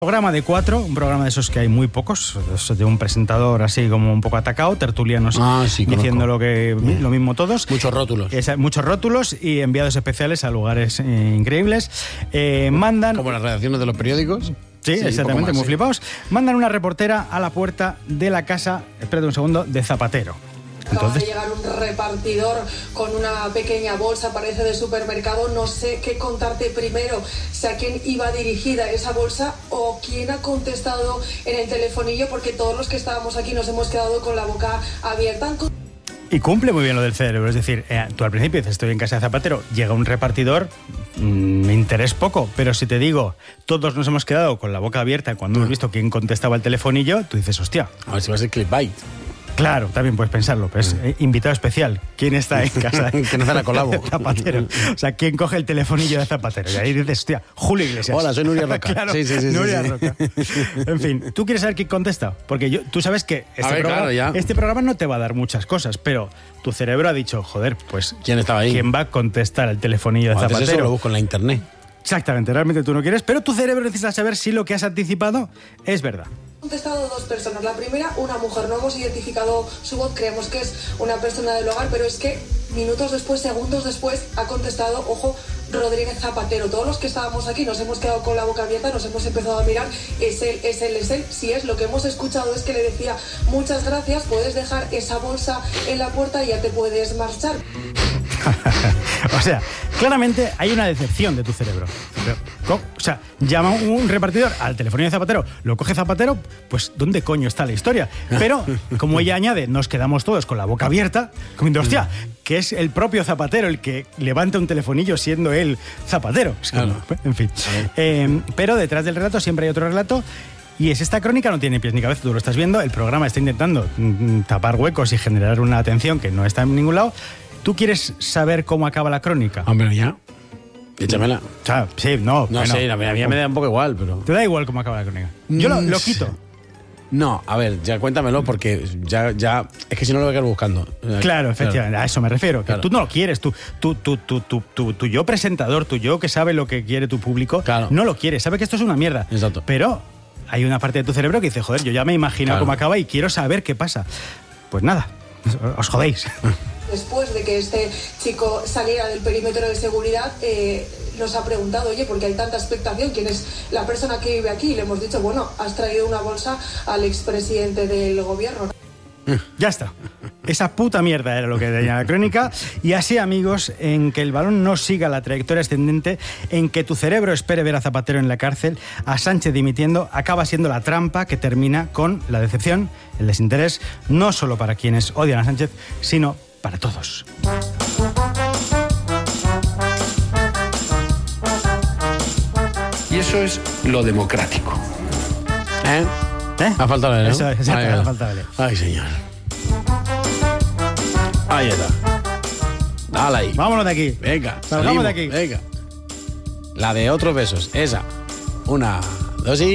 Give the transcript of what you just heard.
Programa de 4, un programa de esos que hay muy pocos, de un presentador así como un poco atacado, tertulianos diciendo lo mismo todos. Muchos rótulos. Muchos rótulos y enviados especiales a lugares increíbles. Mandan... Como las redacciones de los periódicos. Sí, exactamente, muy flipados. Mandan una reportera a la puerta de la casa, espérate un segundo, de Zapatero. Acaba de llegar un repartidor con una pequeña bolsa, parece de supermercado. No sé qué contarte primero, si a quién iba dirigida esa bolsa o quién ha contestado en el telefonillo, porque todos los que estábamos aquí nos hemos quedado con la boca abierta. Y cumple muy bien lo del cerebro, es decir, tú al principio dices, estoy en casa de Zapatero, llega un repartidor, me interesa poco, pero si te digo, todos nos hemos quedado con la boca abierta cuando hemos visto quién contestaba el telefonillo, tú dices, hostia. A ver si va a ser clickbait. Claro, también puedes pensarlo, pues invitado especial. ¿Quién está en casa? ¿Quién hace la colabo? Zapatero. O sea, ¿quién coge el telefonillo de Zapatero? Y ahí dices, hostia, Julio Iglesias. Hola, soy Nuria Roca. Claro, sí, Nuria Roca. En fin, ¿tú quieres saber quién contesta? Porque tú sabes que este programa no te va a dar muchas cosas, pero tu cerebro ha dicho, joder, pues ¿quién estaba ahí? ¿Quién va a contestar el telefonillo de Zapatero? Eso lo busco en la internet. Exactamente, realmente tú no quieres, pero tu cerebro necesita saber si lo que has anticipado es verdad. Han contestado dos personas. La primera, una mujer. No hemos identificado su voz, creemos que es una persona del hogar, pero es que minutos después, segundos después, ha contestado, ojo, Rodríguez Zapatero. Todos los que estábamos aquí nos hemos quedado con la boca abierta, nos hemos empezado a mirar. Es él, es él, es él. Si es, lo que hemos escuchado es que le decía, muchas gracias, puedes dejar esa bolsa en la puerta y ya te puedes marchar. O sea, claramente hay una decepción de tu cerebro. O sea, llama un repartidor al teléfono de Zapatero, lo coge Zapatero, pues ¿dónde coño está la historia? Pero, como ella añade, nos quedamos todos con la boca abierta, comiendo, hostia, que es el propio Zapatero el que levanta un telefonillo siendo él Zapatero. Es como, en fin. Pero detrás del relato siempre hay otro relato. Y esta crónica no tiene pies ni cabeza, tú lo estás viendo, el programa está intentando tapar huecos y generar una atención que no está en ningún lado. ¿Tú quieres saber cómo acaba la crónica? Hombre, ya. Échamela. O sea, sí, no. No sé, a mí me da un poco igual, pero... ¿Te da igual cómo acaba la crónica? Yo lo quito. No, a ver, ya cuéntamelo, porque ya es que si no lo voy a quedar buscando. Claro, efectivamente, a eso me refiero. Que tú no lo quieres, tú yo presentador, tú yo que sabe lo que quiere tu público, no lo quieres, sabe que esto es una mierda. Exacto. Pero hay una parte de tu cerebro que dice, joder, yo ya me he imaginado cómo acaba y quiero saber qué pasa. Pues nada, os jodéis. Después de que este chico saliera del perímetro de seguridad, nos ha preguntado, oye, ¿por qué hay tanta expectación? ¿Quién es la persona que vive aquí? Y le hemos dicho, bueno, has traído una bolsa al expresidente del gobierno. Ya está. Esa puta mierda era lo que tenía la crónica. Y así, amigos, en que el balón no siga la trayectoria ascendente, en que tu cerebro espere ver a Zapatero en la cárcel, a Sánchez dimitiendo, acaba siendo la trampa que termina con la decepción, el desinterés, no solo para quienes odian a Sánchez, sino para todos. Y eso es lo democrático. Ha faltado leer, ¿no? Eso ha faltado leer. Ay, señor. Ahí está. Dale ahí. Vámonos de aquí. Venga, vamos de aquí. Venga. La de otros besos. Esa. 1, 2 y...